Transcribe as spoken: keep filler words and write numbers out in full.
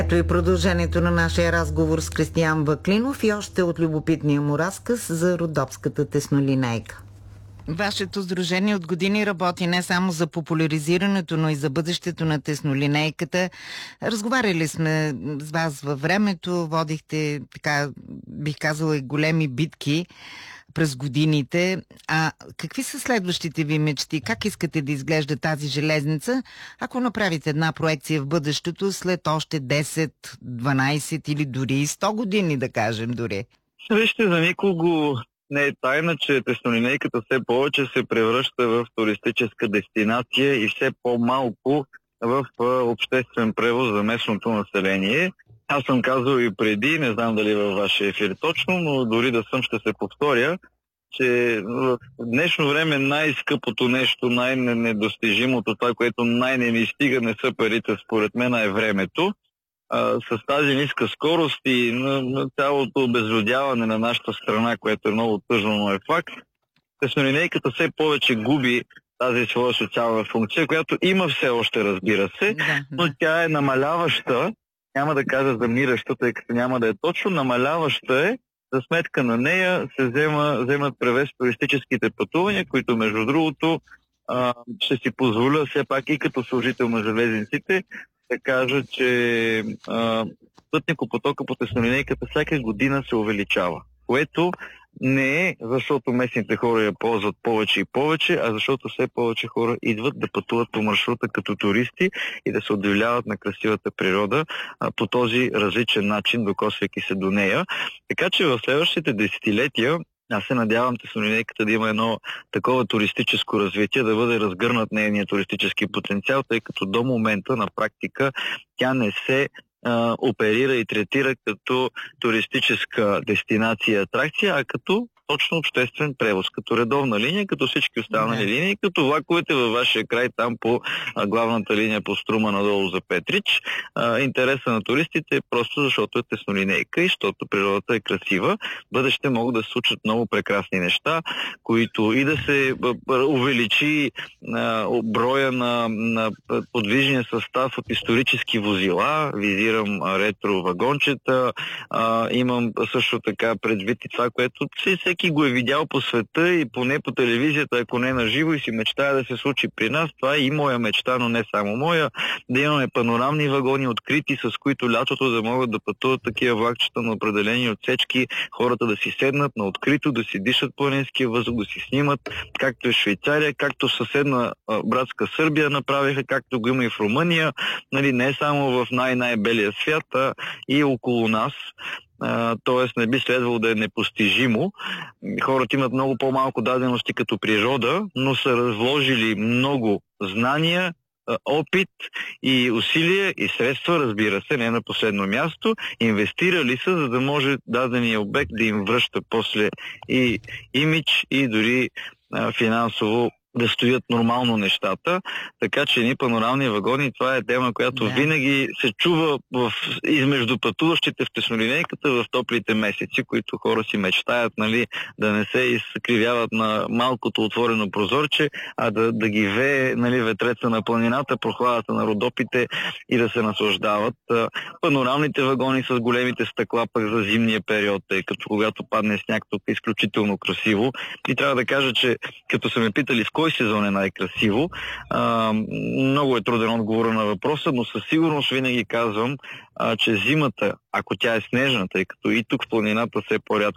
Ето и продължението на нашия разговор с Кристиян Ваклинов и още от любопитния му разказ за родопската теснолинейка. Вашето сдружение от години работи не само за популяризирането, но и за бъдещето на теснолинейката. Разговаряли сме с вас във времето, водихте, така бих казала, и големи битки през годините. А какви са следващите ви мечти? Как искате да изглежда тази железница, ако направите една проекция в бъдещето след още десет, дванайсет или дори сто години, да кажем дори? Вижте, за никого не е тайна, че теснолинейката все повече се превръща в туристическа дестинация и все по-малко в обществен превоз за местното население. Аз съм казал и преди, не знам дали във вашия ефир точно, но дори да съм, ще се повторя, че в днешно време най-скъпото нещо, най-недостижимото, това, което най-не ни стига, не са парите, според мен, е времето. А, с тази ниска скорост и на, на цялото обезлюдяване на нашата страна, което е много тъжно, но е факт, теснолинейката все повече губи тази своя социална функция, която има все още, разбира се, да, но да. тя е намаляваща, няма да кажа замираща, тъй като няма да е точно, намаляваща е. За сметка на нея се взема, вземат превес туристическите пътувания, които между другото а, ще си позволя все пак и като служител на железниците да кажа, че а, пътникопотока по теснолинейката всяка година се увеличава, което не е защото местните хора я ползват повече и повече, а защото все повече хора идват да пътуват по маршрута като туристи и да се отдивляват на красивата природа а, по този различен начин, докосвайки се до нея. Така че в следващите десетилетия аз се надявам теснолинейката да има едно такова туристическо развитие, да бъде разгърнат нейния туристически потенциал, тъй като до момента на практика тя не се а, оперира и третира като туристическа дестинация и атракция, а като точно обществен превоз, като редовна линия, като всички останали yeah. линии, като влаковете във вашия край там по а, главната линия по Струма надолу за Петрич. А, интереса на туристите е просто защото е теснолинейка и защото природата е красива. В бъдеще могат да се случат много прекрасни неща, които и да се увеличи а, броя на, на подвижния състав от исторически возила, визирам а, ретро вагончета, а, имам също така предвид и това, което всеки го е видял по света и поне по телевизията, ако не на живо, и си мечтая да се случи при нас. Това е и моя мечта, но не само моя. Да имаме панорамни вагони открити, с които лятото да могат да пътуват такива влакчета на определени отсечки, хората да си седнат на открито, да си дишат планинския въздух, да си снимат, както е в Швейцария, както в съседна а, братска Сърбия направиха, както го има и в Румъния, нали, не само в най-най-белия свят, а и около нас. Т.е. не би следвало да е непостижимо. Хората имат много по-малко дадености като природа, но са разложили много знания, опит и усилия и средства, разбира се, не на последно място, инвестирали са, за да може дадения обект да им връща после и имидж, и дори а, финансово да стоят нормално нещата, така че ни панорамни вагони, това е тема, която да. винаги се чува в, измежду пътуващите в теснолинейката в топлите месеци, които хора си мечтаят, нали, да не се изкривяват на малкото отворено прозорче, а да, да ги вее, нали, ветреца на планината, прохладата на Родопите и да се наслаждават. Панорамните вагони с големите стъкла пък за зимния период, тъй като когато падне сняг, тук е изключително красиво. И трябва да кажа, че като са ме питали в кой сезон е най-красиво, а, много е труден отговор на въпроса, но със сигурност винаги казвам, а, че зимата, ако тя е снежна, тъй като и тук в планината все по-рядко